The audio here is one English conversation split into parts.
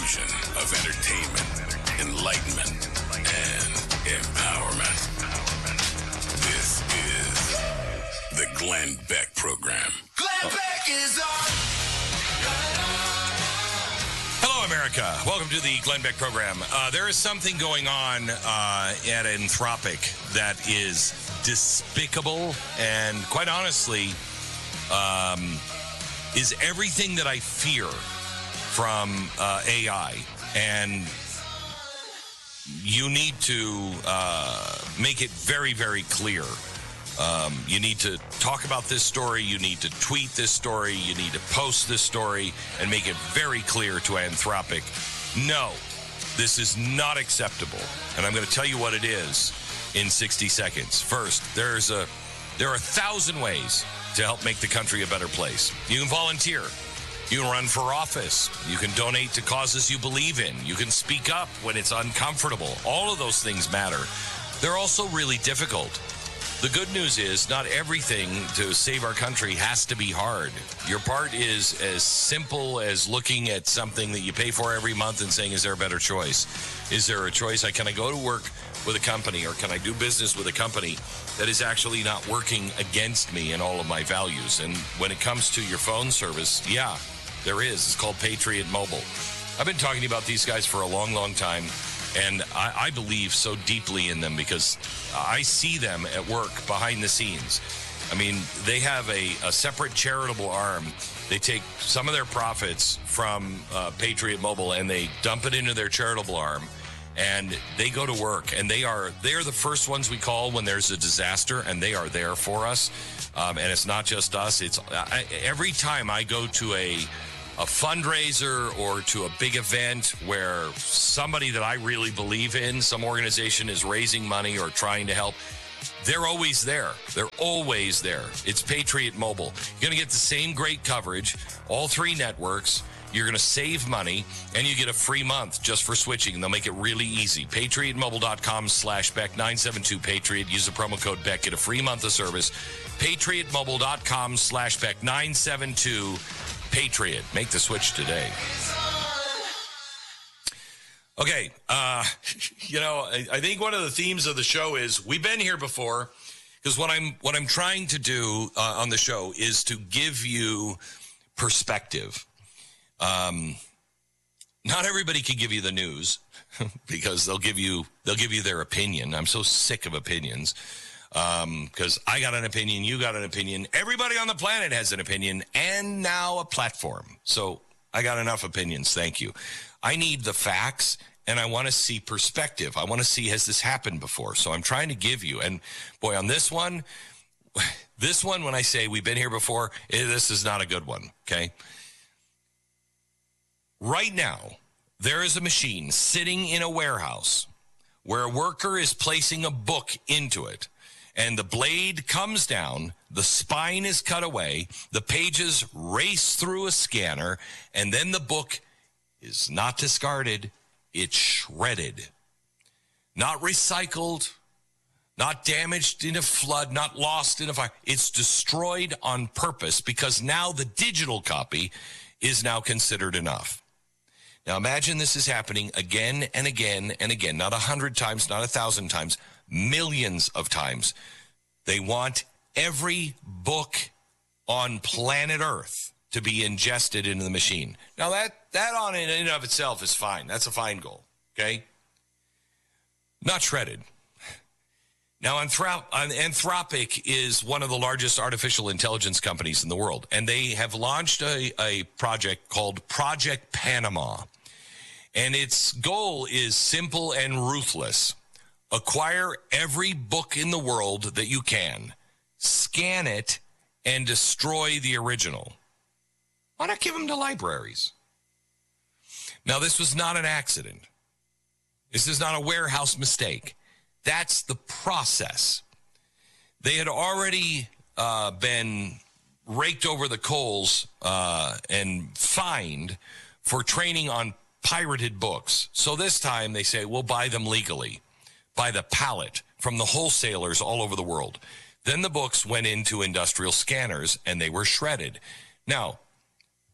fusion of entertainment, enlightenment, and empowerment. This is the Glenn Beck Program. Glenn Beck is on. Hello, America. Welcome to the Glenn Beck Program. There is something going on at Anthropic that is despicable and, quite honestly, is everything that I fear from AI. And you need to make it very, very clear. You need to talk about this story. You need to tweet this story. You need to post this story and make it very clear to Anthropic. No, this is not acceptable. And I'm going to tell you what it is in 60 seconds. First, there are 1,000 ways to help make the country a better place. You can volunteer. You can run for office. You can donate to causes you believe in. You can speak up when it's uncomfortable. All of those things matter. They're also really difficult. The good news is not everything to save our country has to be hard. Your part is as simple as looking at something that you pay for every month and saying, is there a better choice? Is there a choice? Can I go to work with a company, or can I do business with a company that is actually not working against me and all of my values? And when it comes to your phone service, yeah, there is. It's called Patriot Mobile. I've been talking about these guys for a long, long time, and I believe so deeply in them because I see them at work behind the scenes. I mean, they have a separate charitable arm. They take some of their profits from Patriot Mobile and they dump it into their charitable arm. And they go to work, and they are the first ones we call when there's a disaster, and they are there for us. And it's not just us. It's every time I go to a fundraiser or to a big event where somebody that I really believe in, some organization is raising money or trying to help, they're always there. They're always there. It's Patriot Mobile. You're going to get the same great coverage, all three networks. You're going to save money, and you get a free month just for switching. They'll make it really easy. PatriotMobile.com/Beck, 972-PATRIOT. Use the promo code Beck. Get a free month of service. PatriotMobile.com/Beck, 972-PATRIOT. Make the switch today. Okay, I think one of the themes of the show is we've been here before, because what I'm trying to do on the show is to give you perspective. Not everybody can give you the news because they'll give you their opinion. I'm so sick of opinions because I got an opinion, you got an opinion, everybody on the planet has an opinion, and now a platform. So I got enough opinions. Thank you. I need the facts, and I want to see perspective. I want to see, has this happened before? So I'm trying to give you, and boy, on this one, when I say we've been here before, this is not a good one. Okay. Right now, there is a machine sitting in a warehouse where a worker is placing a book into it, and the blade comes down, the spine is cut away, the pages race through a scanner, and then the book is not discarded, it's shredded. Not recycled, not damaged in a flood, not lost in a fire. It's destroyed on purpose because now the digital copy is now considered enough. Now, imagine this is happening again and again and again, not 100 times, not 1,000 times, millions of times. They want every book on planet Earth to be ingested into the machine. Now, that on in and of itself is fine. That's a fine goal, okay? Not shredded. Now, Anthropic is one of the largest artificial intelligence companies in the world, and they have launched a project called Project Panama. And its goal is simple and ruthless. Acquire every book in the world that you can, scan it, and destroy the original. Why not give them to libraries? Now, this was not an accident. This is not a warehouse mistake. That's the process. They had already been raked over the coals and fined for training on pirated books. So this time they say, we'll buy them legally, by the pallet from the wholesalers all over the world. Then the books went into industrial scanners and they were shredded. Now,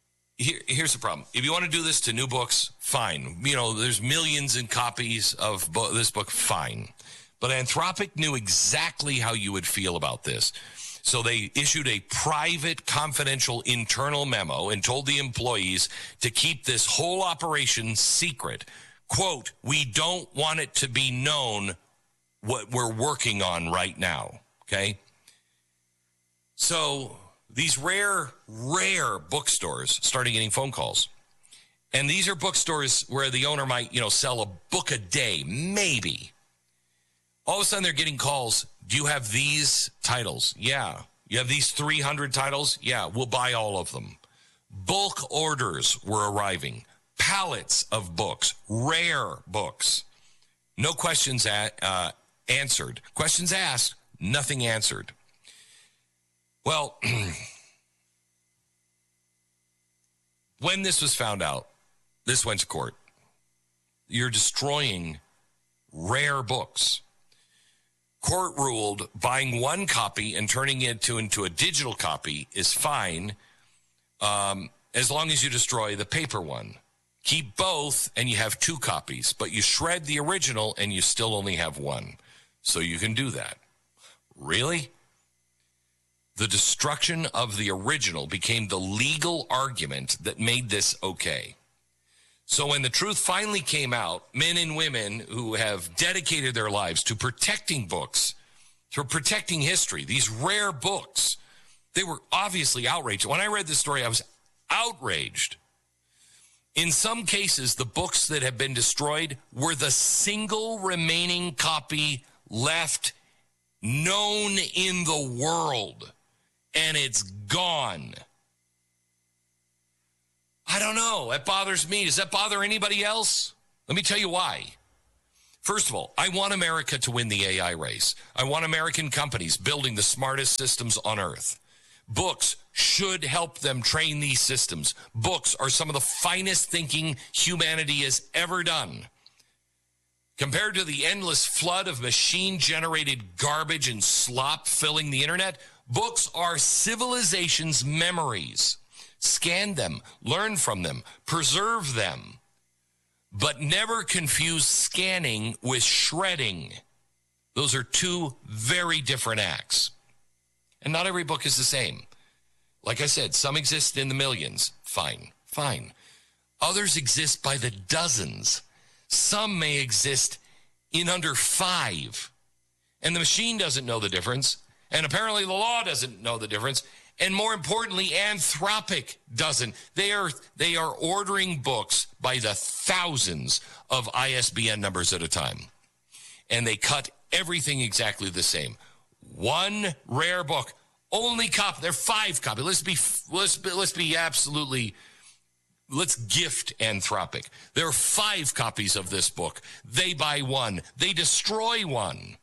Here's the problem. If you want to do this to new books, fine. There's millions in copies of this book, fine. But Anthropic knew exactly how you would feel about this. So they issued a private, confidential, internal memo and told the employees to keep this whole operation secret. Quote, we don't want it to be known what we're working on right now, okay? So these rare bookstores started getting phone calls. And these are bookstores where the owner might, sell a book a day, maybe. All of a sudden they're getting calls. Do you have these titles? Yeah. You have these 300 titles? Yeah, we'll buy all of them. Bulk orders were arriving. Pallets of books, rare books. No questions answered. Questions asked, nothing answered. Well, when this was found out, this went to court. You're destroying rare books. Court ruled buying one copy and turning it into a digital copy is fine as long as you destroy the paper one. Keep both and you have two copies, but you shred the original and you still only have one. So you can do that. Really? The destruction of the original became the legal argument that made this okay. So when the truth finally came out, men and women who have dedicated their lives to protecting books, to protecting history, these rare books, they were obviously outraged. When I read this story, I was outraged. In some cases, the books that have been destroyed were the single remaining copy left known in the world, and it's gone. I don't know. That bothers me. Does that bother anybody else? Let me tell you why. First of all, I want America to win the AI race. I want American companies building the smartest systems on earth. Books should help them train these systems. Books are some of the finest thinking humanity has ever done. Compared to the endless flood of machine-generated garbage and slop filling the internet, books are civilization's memories. Scan them, learn from them, preserve them, but never confuse scanning with shredding. Those are two very different acts. And not every book is the same. Like I said, some exist in the millions. Fine. Others exist by the dozens. Some may exist in under 5. And the machine doesn't know the difference. And apparently the law doesn't know the difference. And more importantly, Anthropic doesn't. They are ordering books by the thousands of ISBN numbers at a time. And they cut everything exactly the same. One rare book, only copy. They're 5 copies. Let's gift Anthropic. There are 5 copies of this book. They buy one. They destroy one.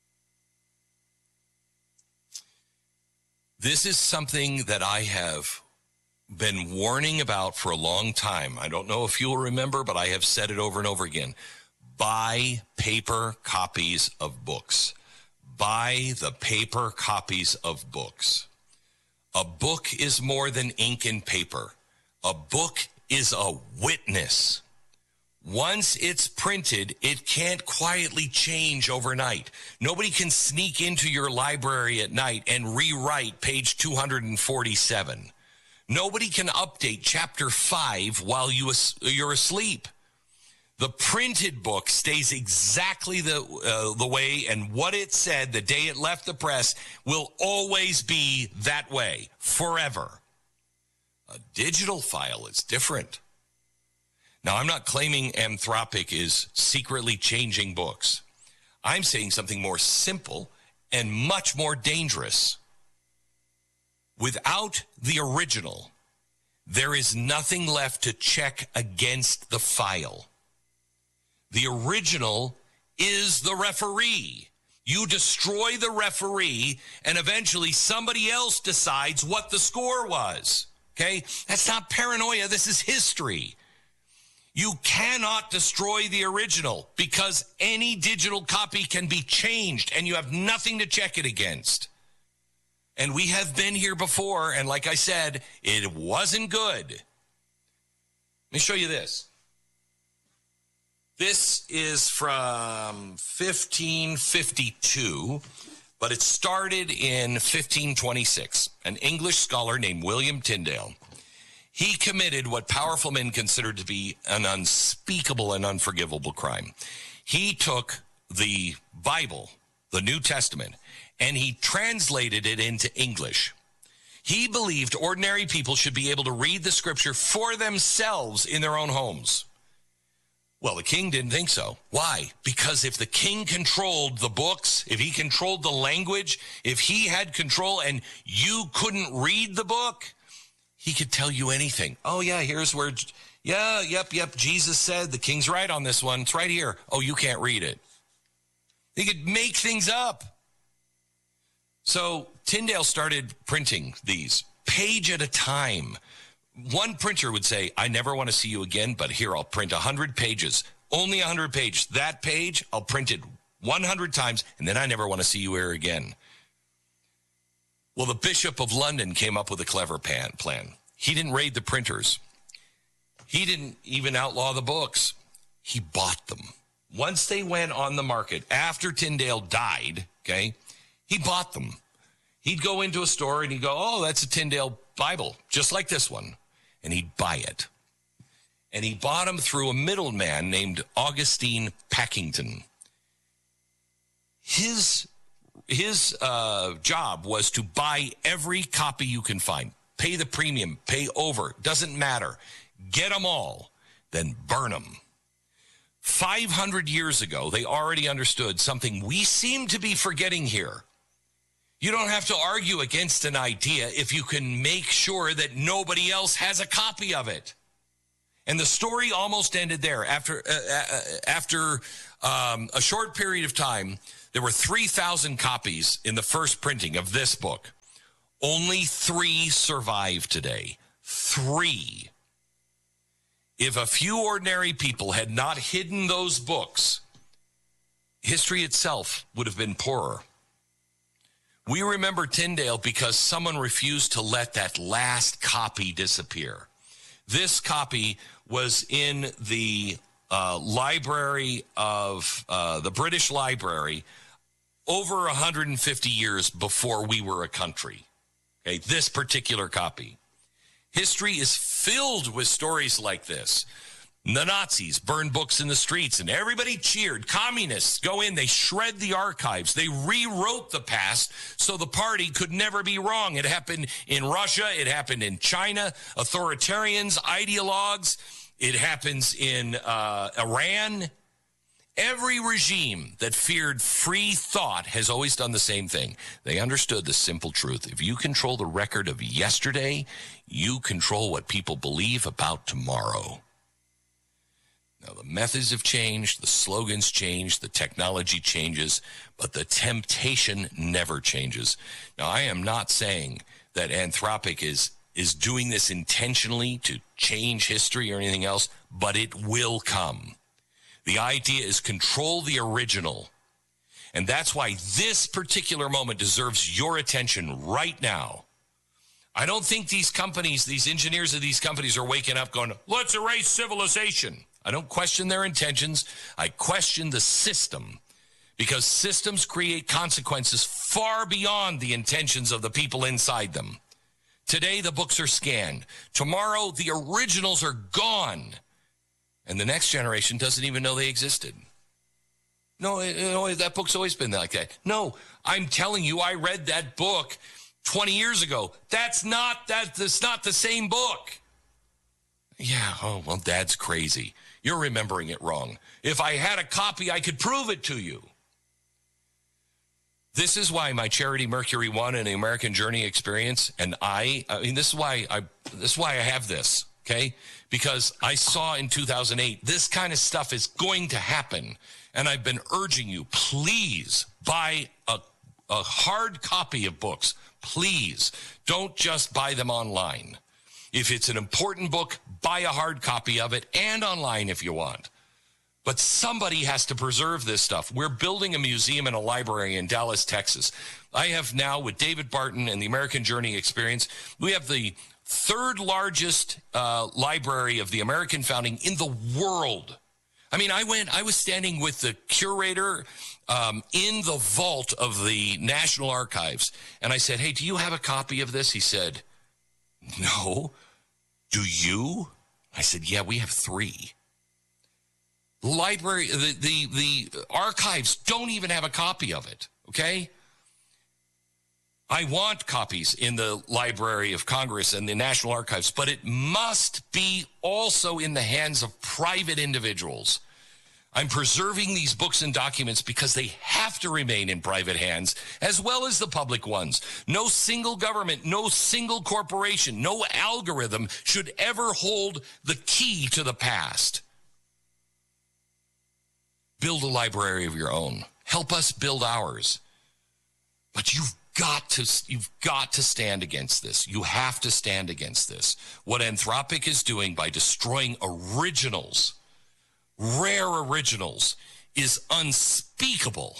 This is something that I have been warning about for a long time. I don't know if you'll remember, but I have said it over and over again. Buy paper copies of books. Buy the paper copies of books. A book is more than ink and paper. A book is a witness. Once it's printed, it can't quietly change overnight. Nobody can sneak into your library at night and rewrite page 247. Nobody can update chapter 5 while you're asleep. The printed book stays exactly the way, and what it said the day it left the press will always be that way, forever. A digital file is different. Now, I'm not claiming Anthropic is secretly changing books. I'm saying something more simple and much more dangerous. Without the original, there is nothing left to check against the file. The original is the referee. You destroy the referee, and eventually somebody else decides what the score was. Okay? That's not paranoia. This is history. You cannot destroy the original because any digital copy can be changed and you have nothing to check it against. And we have been here before, and like I said, it wasn't good. me show you this. This is from 1552, but it started in 1526. An English scholar named William Tyndale. He committed what powerful men considered to be an unspeakable and unforgivable crime. He took the Bible, the New Testament, and he translated it into English. He believed ordinary people should be able to read the scripture for themselves in their own homes. Well, the king didn't think so. Why? Because if the king controlled the books, if he controlled the language, if he had control and you couldn't read the book, he could tell you anything. Oh, yeah, here's where, yep, Jesus said, the king's right on this one. It's right here. Oh, you can't read it. He could make things up. So Tyndale started printing these page at a time. One printer would say, I never want to see you again, but here, I'll print 100 pages. Only 100 pages. That page, I'll print it 100 times, and then I never want to see you here again. Well, the Bishop of London came up with a clever plan. He didn't raid the printers. He didn't even outlaw the books. He bought them. Once they went on the market, after Tyndale died, okay, he bought them. He'd go into a store and he'd go, oh, that's a Tyndale Bible, just like this one. And he'd buy it. And he bought them through a middleman named Augustine Packington. His job was to buy every copy you can find. Pay the premium, pay over, doesn't matter. Get them all, then burn them. 500 years ago, they already understood something we seem to be forgetting here. You don't have to argue against an idea if you can make sure that nobody else has a copy of it. And the story almost ended there. After a short period of time, there were 3,000 copies in the first printing of this book. Only 3 survive today. 3. If a few ordinary people had not hidden those books, history itself would have been poorer. We remember Tyndale because someone refused to let that last copy disappear. This copy was in the library of the British Library over 150 years before we were a country. Okay, this particular copy. History is filled with stories like this. The Nazis burned books in the streets and everybody cheered. Communists go in, they shred the archives. They rewrote the past so the party could never be wrong. It happened in Russia. It happened in China. Authoritarians, ideologues. It happens in Iran. Every regime that feared free thought has always done the same thing. They understood the simple truth. If you control the record of yesterday, you control what people believe about tomorrow. Now, the methods have changed, the slogans change, the technology changes, but the temptation never changes. Now, I am not saying that Anthropic is doing this intentionally to change history or anything else, but it will come. The idea is control the original. And that's why this particular moment deserves your attention right now. I don't think these companies, these engineers of these companies are waking up going, let's erase civilization. I don't question their intentions. I question the system because systems create consequences far beyond the intentions of the people inside them. Today, the books are scanned. Tomorrow, the originals are gone. And the next generation doesn't even know they existed. No, that book's always been like that. No, I'm telling you, I read that book 20 years ago. That's not the same book. Yeah, oh, well, Dad's crazy. You're remembering it wrong. If I had a copy, I could prove it to you. This is why my charity Mercury One and the American Journey Experience, and this is why I have this, okay? Because I saw in 2008, this kind of stuff is going to happen. And I've been urging you, please buy a hard copy of books. Please don't just buy them online. If it's an important book, buy a hard copy of it and online if you want. But somebody has to preserve this stuff. We're building a museum and a library in Dallas, Texas. I have now, with David Barton and the American Journey Experience, we have the third largest library of the American founding in the world. I mean, I was standing with the curator in the vault of the National Archives, and I said, hey, do you have a copy of this? He said, no. Do you? I said, yeah, we have 3. The library, the archives don't even have a copy of it, okay? I want copies in the Library of Congress and the National Archives, but it must be also in the hands of private individuals. I'm preserving these books and documents because they have to remain in private hands as well as the public ones. No single government, no single corporation, no algorithm should ever hold the key to the past. Build a library of your own. Help us build ours. But you've got to stand against this. You have to stand against this. What Anthropic is doing by destroying originals, rare originals, is unspeakable.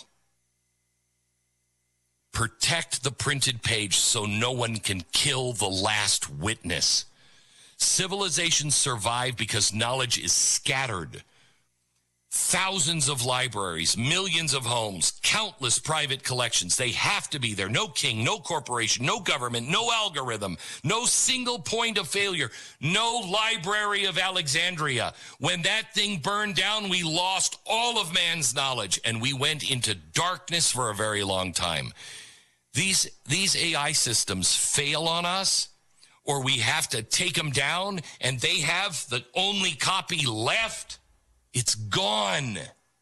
Protect the printed page so no one can kill the last witness. Civilizations survive because knowledge is scattered. Thousands of libraries, millions of homes, countless private collections. They have to be there. No king, no corporation, no government, no algorithm, no single point of failure, no Library of Alexandria. When that thing burned down, we lost all of man's knowledge and we went into darkness for a very long time. These AI systems fail on us, or we have to take them down and they have the only copy left. It's gone.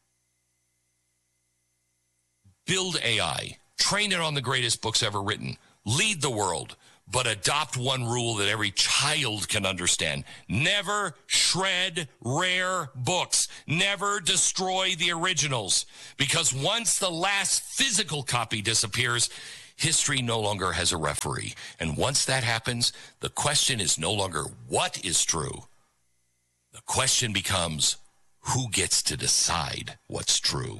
Build AI. Train it on the greatest books ever written. Lead the world, but adopt one rule that every child can understand. Never shred rare books. Never destroy the originals. Because once the last physical copy disappears, history no longer has a referee. And once that happens, the question is no longer what is true. The question becomes, who gets to decide what's true?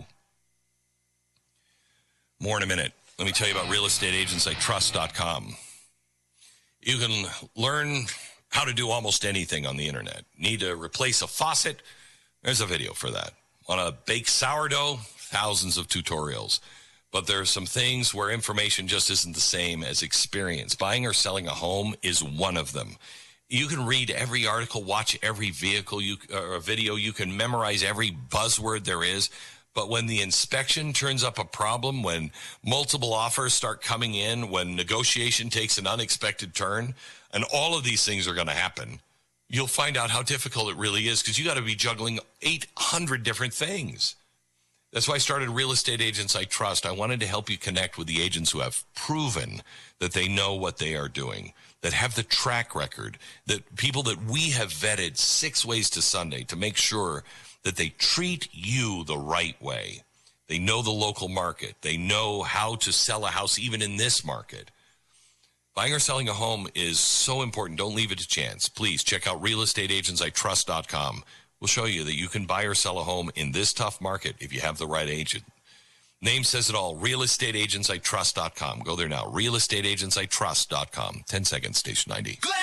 More in a minute. Let me tell you about realestateagentsitrust.com. You can learn how to do almost anything on the internet. Need to replace a faucet? There's a video for that. Want to bake sourdough? Thousands of tutorials. But there are some things where information just isn't the same as experience. Buying or selling a home is one of them. You can read every article, watch every video. You can memorize every buzzword there is. But when the inspection turns up a problem, when multiple offers start coming in, when negotiation takes an unexpected turn, and all of these things are going to happen, you'll find out how difficult it really is because you got to be juggling 800 different things. That's why I started Real Estate Agents I Trust. I wanted to help you connect with the agents who have proven that they know what they are doing, that have the track record, that people that we have vetted 6 ways to Sunday to make sure that they treat you the right way. They know the local market. They know how to sell a house even in this market. Buying or selling a home is so important. Don't leave it to chance. Please check out realestateagentsitrust.com. We'll show you that you can buy or sell a home in this tough market if you have the right agent. Name says it all. realestateagentsitrust.com. Go there now. realestateagentsitrust.com. 10 seconds, station 90.